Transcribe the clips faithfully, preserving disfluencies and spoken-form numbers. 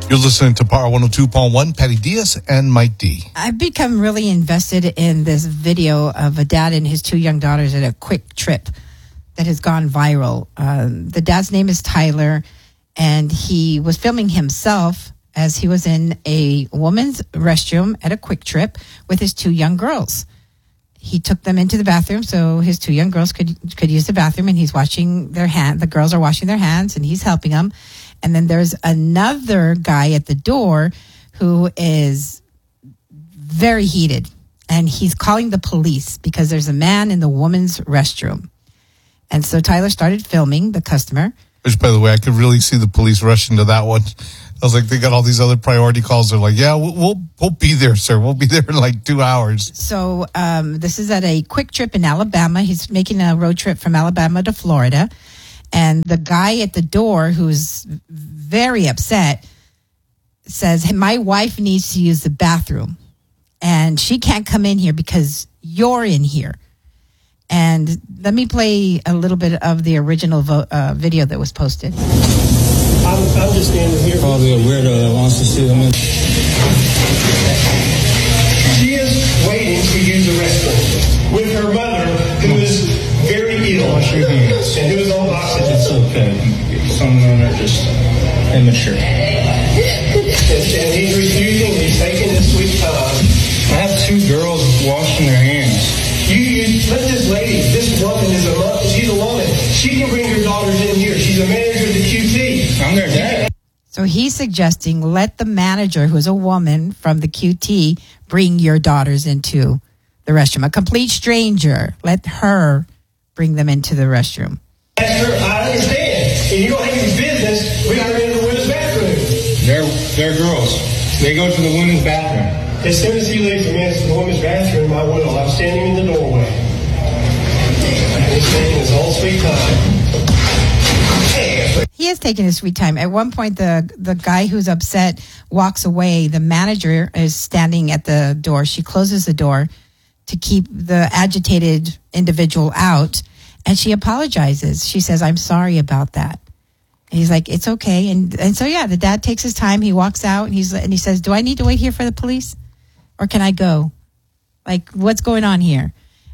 You're listening to Power one oh two point one, Patty Diaz and Mike D. I've become really invested in this video of a dad and his two young daughters at a quick trip that has gone viral. Um, the dad's name is Tyler, and he was filming himself as he was in a woman's restroom at a quick trip with his two young girls. He took them into the bathroom so his two young girls could could use the bathroom, and he's washing their hand. The girls are washing their hands, and he's helping them. And then there's another guy at the door who is very heated, and he's calling the police because there's a man in the woman's restroom. And so Tyler started filming the customer. Which, by the way, I could really see the police rushing to that one. I was like, they got all these other priority calls. They're like, yeah, we'll we'll, we'll be there, sir. We'll be there in like two hours. So um, this is at a quick trip in Alabama. He's making a road trip from Alabama to Florida. And the guy at the door, who's very upset, says, hey, my wife needs to use the bathroom, and she can't come in here because you're in here. And let me play a little bit of the original vo- uh, video that was posted. I'm, I'm just standing here. Probably a weirdo that wants to see them in. She is waiting to use the restroom with her mother, who is very ill. Wash your hands. And who is on oxygen. It's okay. Some of them are just immature. And, and he's refusing. He's taking his sweet time. I have two girls washing their hands. You, you let this lady, this woman is a mother. She's a woman. She can bring her daughters in here. She's a manager of the Q T. I'm their dad. So he's suggesting let the manager, who's a woman from the Q T, bring your daughters into the restroom. A complete stranger, let her bring them into the restroom. That's her. I understand. And you don't have any business. We got her in the women's bathroom. They're, they're girls. They go to the women's bathroom. As soon as he leaves the men's the women's bathroom, I will. I'm standing in the doorway. And he's taking his own sweet time. He is taking his sweet time. At one point, the the guy who's upset walks away. The manager is standing at the door. She closes the door to keep the agitated individual out, and she apologizes. She says, I'm sorry about that. And he's like, it's okay. And and so, yeah, the dad takes his time. He walks out, and he's and he says, do I need to wait here for the police? Or can I go? Like, what's going on here?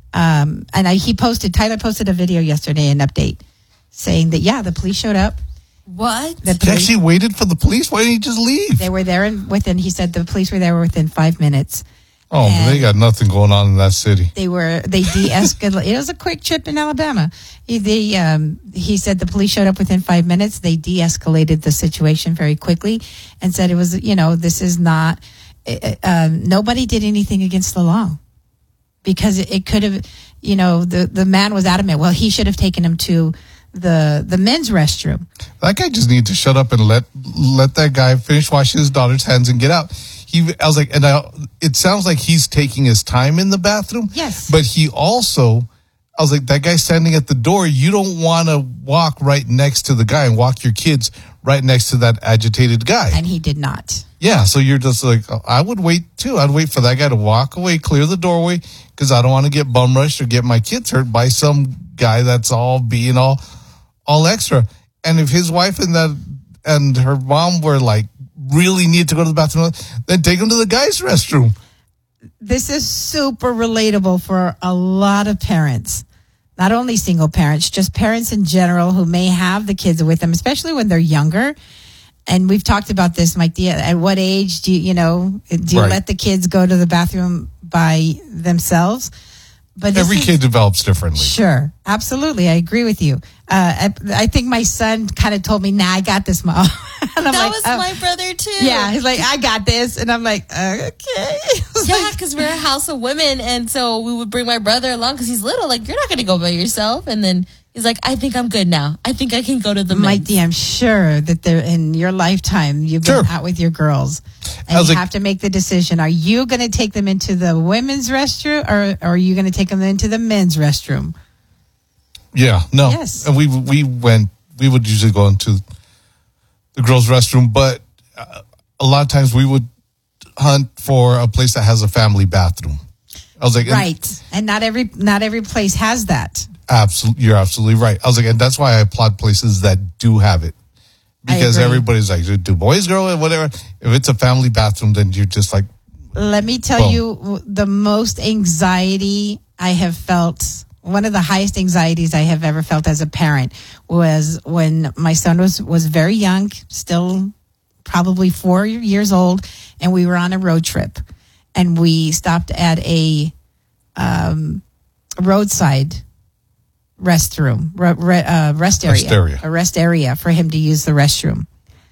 Um, and I, he posted, Tyler posted a video yesterday, an update, saying that, yeah, the police showed up. What? The He police, actually waited for the police? Why didn't he just leave? they were there in, within, he said the police were there within five minutes. Oh, And they got nothing going on in that city. They were, they de-escalated. It was a quick trip in Alabama. He, they, um, he said the police showed up within five minutes. They de-escalated the situation very quickly and said it was, you know, this is not, uh, um, nobody did anything against the law because it, it could have, you know, the, the man was adamant. Well, he should have taken him to the, the men's restroom. That guy just needed to shut up and let let that guy finish washing his daughter's hands and get out. He, I was like, and I, it sounds like he's taking his time in the bathroom. Yes. But he also, I was like, that guy standing at the door, you don't want to walk right next to the guy and walk your kids right next to that agitated guy. And he did not. Yeah, so you're just like, I would wait too. I'd wait for that guy to walk away, clear the doorway, because I don't want to get bum rushed or get my kids hurt by some guy that's all being all, all extra. And if his wife and that and her mom were like really need to go to the bathroom, then take them to the guy's restroom. This is super relatable for a lot of parents, not only single parents, just parents in general who may have the kids with them, especially when they're younger. And we've talked about this, Mike. Do you, at what age do you, you know, do you Right. let the kids go to the bathroom by themselves? But this Every is- kid develops differently. Sure. Absolutely. I agree with you. Uh, I, I think my son kind of told me, nah, I got this, Mom. And I'm That like, was oh. my brother too. Yeah. He's like, I got this. And I'm like, uh, okay. Yeah, because we're a house of women, and so we would bring my brother along because he's little. Like, you're not going to go by yourself. And then he's like, I think I'm good now. I think I can go to the Mike men's. D, I'm sure that there in your lifetime you've Sure. been out with your girls, I and was you like- have to make the decision: are you going to take them into the women's restroom, or, or are you going to take them into the men's restroom? Yeah, no. Yes. And we we went, we would usually go into the girls' restroom, but uh, a lot of times we would hunt for a place that has a family bathroom. I was like, and Right, and not every not every place has that. absolutely, you're absolutely right. I was like, and that's why I applaud places that do have it. Because agree. everybody's like, do boys grow? Whatever. If it's a family bathroom, then you're just like, Let me tell Boom. you the most anxiety I have felt. One of the highest anxieties I have ever felt as a parent was when my son was, was very young, still probably four years old, and we were on a road trip. And we stopped at a um, roadside restroom, re, re, uh, rest area, Rest area. a rest area for him to use the restroom.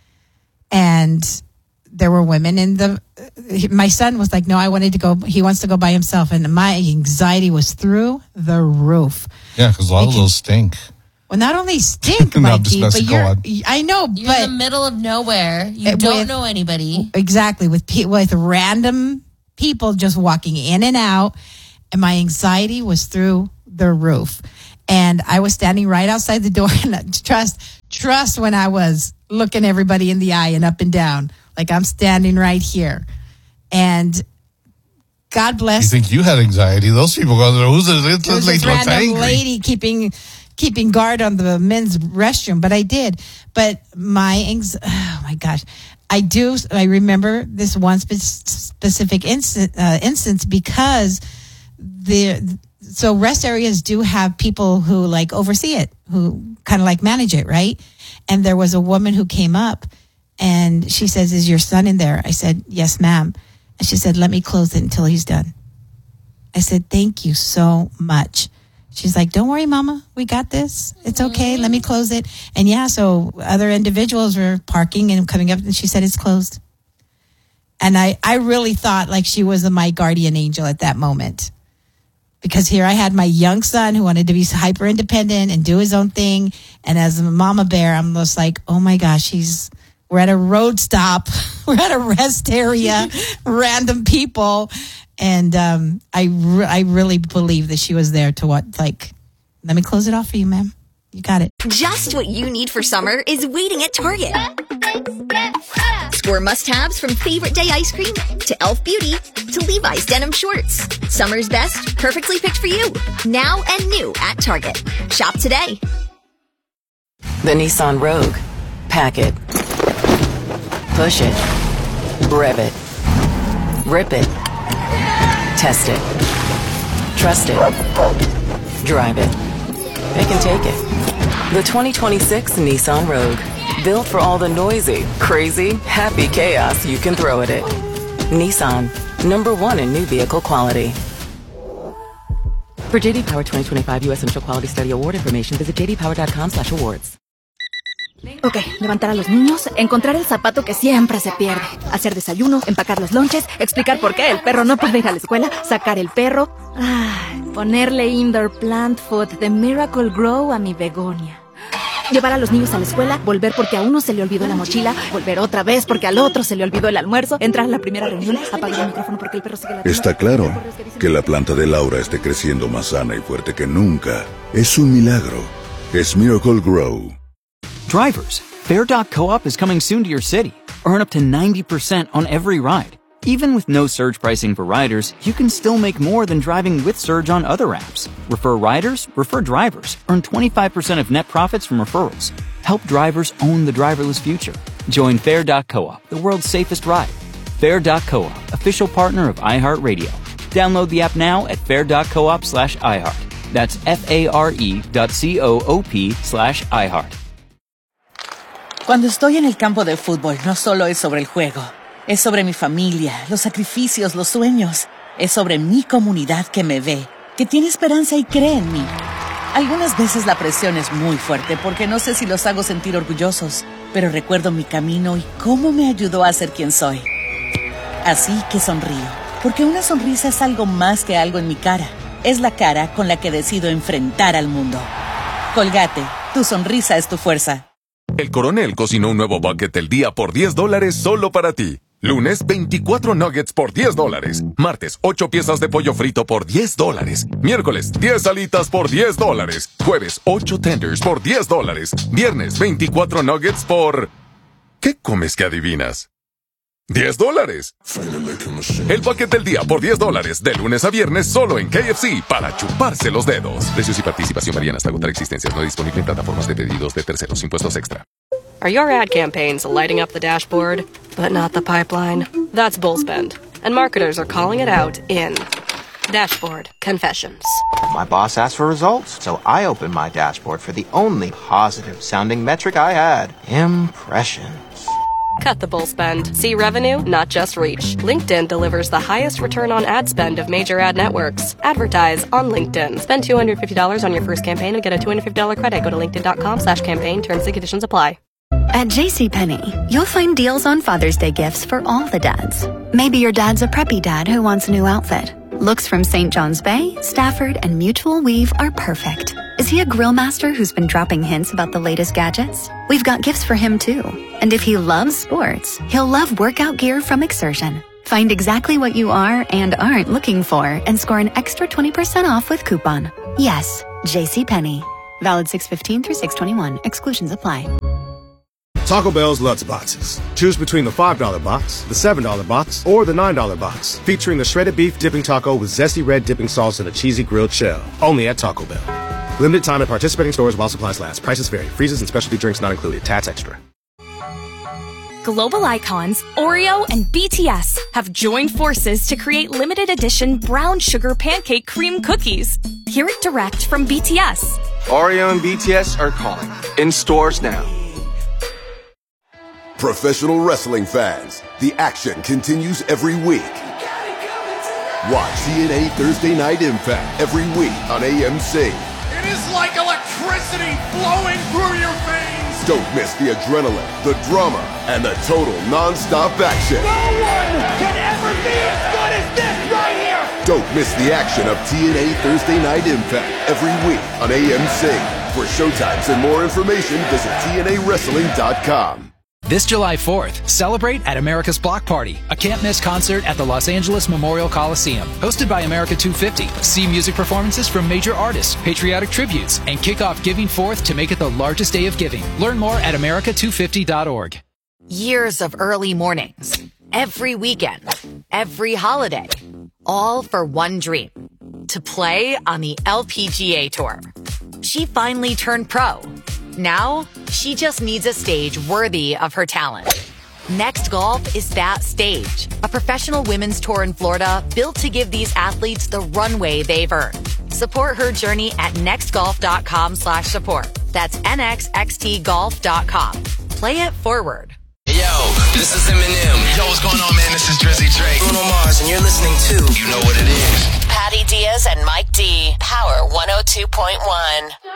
And there were women in the, my son was like, no, I wanted to go, he wants to go by himself. And my anxiety was through the roof. yeah, because a lot of those stink. Well, not only stink, No, I'm just Mikey, but messing. Go you're, on. I know, You're but in the middle of nowhere. You Uh, don't with- know anybody. exactly with pe- with random people just walking in and out, and my anxiety was through the roof. And I was standing right outside the door, and I- trust, trust when I was looking everybody in the eye and up and down, like I'm standing right here. And God You bless think you had anxiety? Those people go there. Who's this? It's there was this this lady looks random angry. lady keeping keeping guard on the men's restroom, but I did. But my anx- oh my gosh, I do. I remember this one spe- specific instance, uh, instance because the so rest areas do have people who like oversee it, who kind of like manage it, right? And there was a woman who came up, and she says, "Is your son in there?" I said, "Yes, ma'am." And she said, "Let me close it until he's done." I said, "Thank you so much." She's like, "Don't worry, Mama. We got this. It's okay. Let me close it." And yeah, so other individuals were parking and coming up, and she said, "It's closed." And I, I really thought like she was my guardian angel at that moment. Because here I had my young son who wanted to be hyper independent and do his own thing. And as a mama bear, I'm just like, oh my gosh, he's, we're at a road stop. We're at a rest area, random people. And um, I, re- I really believe that she was there to what, like, let me close it off for you, ma'am. You got it. Just what you need for summer is waiting at Target. Score must-haves from Favorite Day ice cream to Elf Beauty to Levi's denim shorts. Summer's best, perfectly picked for you. Now and new at Target. Shop today. The Nissan Rogue. Pack it. Push it. Rev it. Rip it. Test it. Trust it. Drive it. They can take it. The twenty twenty-six Nissan Rogue. Built for all the noisy, crazy, happy chaos you can throw at it. Nissan. Number one in new vehicle quality. For J D Power twenty twenty-five U S Initial Quality Study Award information, visit j d power dot com slash awards. Ok, levantar a los niños, encontrar el zapato que siempre se pierde, hacer desayuno, empacar los lonches, explicar por qué el perro no puede ir a la escuela, sacar el perro, ah, ponerle indoor plant food de Miracle Grow a mi begonia. Llevar a los niños a la escuela, volver porque a uno se le olvidó la mochila, volver otra vez porque al otro se le olvidó el almuerzo, entrar a la primera reunión, apagar el micrófono porque el perro sigue la... Está claro que la planta de Laura esté creciendo más sana y fuerte que nunca. Es un milagro. Es Miracle Grow. Drivers, Fare dot coop is coming soon to your city. Earn up to ninety percent on every ride. Even with no surge pricing for riders, you can still make more than driving with Surge on other apps. Refer riders, refer drivers. Earn twenty-five percent of net profits from referrals. Help drivers own the driverless future. Join Fare dot coop, the world's safest ride. Fare dot coop, official partner of iHeartRadio. Download the app now at fare dot coop slash iHeart. That's F-A-R-E dot C-O-O-P slash iHeart. Cuando estoy en el campo de fútbol, no solo es sobre el juego. Es sobre mi familia, los sacrificios, los sueños. Es sobre mi comunidad que me ve, que tiene esperanza y cree en mí. Algunas veces la presión es muy fuerte porque no sé si los hago sentir orgullosos, pero recuerdo mi camino y cómo me ayudó a ser quien soy. Así que sonrío, porque una sonrisa es algo más que algo en mi cara. Es la cara con la que decido enfrentar al mundo. Colgate, tu sonrisa es tu fuerza. El Coronel cocinó un nuevo bucket del día por diez dólares solo para ti. Lunes, veinticuatro nuggets por diez dólares. Martes, ocho piezas de pollo frito por diez dólares. Miércoles, diez alitas por diez dólares. Jueves, ocho tenders por diez dólares. Viernes, veinticuatro nuggets por... ¿Qué comes que adivinas? diez dólares. El paquete del día por diez dólares. De lunes a viernes solo en K F C para chuparse los dedos. Precios y participación varían hasta agotar existencias. No disponible en plataformas de pedidos de terceros. Impuestos extra. Are your ad campaigns lighting up the dashboard, but not the pipeline? That's Bullspend, and marketers are calling it out in Dashboard Confessions. My boss asked for results, so I opened my dashboard for the only positive-sounding metric I had. Impressions. Cut the bull spend. See revenue, not just reach. LinkedIn delivers the highest return on ad spend of major ad networks. Advertise on LinkedIn. Spend two hundred fifty dollars on your first campaign and get a two hundred fifty dollars credit. Go to linkedin.com slash campaign. Terms and conditions apply. At JCPenney, you'll find deals on Father's Day gifts for all the dads. Maybe your dad's a preppy dad who wants a new outfit. Looks from Saint John's Bay, Stafford, and Mutual Weave are perfect. Is he a grill master who's been dropping hints about the latest gadgets? We've got gifts for him too. And if he loves sports, he'll love workout gear from Exertion. Find exactly what you are and aren't looking for and score an extra twenty percent off with coupon. Yes, JCPenney. Valid six fifteen through six twenty-one. Exclusions apply. Taco Bell's Lutz Boxes. Choose between the five dollar box, the seven dollar box, or the nine dollar box. Featuring the shredded beef dipping taco with zesty red dipping sauce and a cheesy grilled shell. Only at Taco Bell. Limited time at participating stores while supplies last. Prices vary. Freezes and specialty drinks not included. Tax extra. Global icons Oreo and B T S have joined forces to create limited edition brown sugar pancake cream cookies. Hear it direct from B T S. Oreo and B T S are calling. In stores now. Professional wrestling fans, the action continues every week. Watch T N A Thursday Night Impact every week on A M C. It is like electricity flowing through your veins. Don't miss the adrenaline, the drama, and the total non-stop action. No one can ever be as good as this right here. Don't miss the action of T N A Thursday Night Impact every week on A M C. For showtimes and more information, visit T N A wrestling dot com. This July fourth, celebrate at America's Block Party, a can't-miss concert at the Los Angeles Memorial Coliseum. Hosted by America two fifty. See music performances from major artists, patriotic tributes, and kick off Giving Forth to make it the largest day of giving. Learn more at america two fifty dot org. Years of early mornings, every weekend, every holiday, all for one dream, to play on the L P G A Tour. She finally turned pro. Now, she just needs a stage worthy of her talent. Next Golf is that stage. A professional women's tour in Florida built to give these athletes the runway they've earned. Support her journey at nextgolf.com slash support. That's nxxtgolf dot com. Play it forward. Yo, this is Eminem. Yo, what's going on, man? This is Drizzy Drake. Bruno Mars, and you're listening to You Know What It Is. Patty Diaz and Mike D. Power one oh two point one.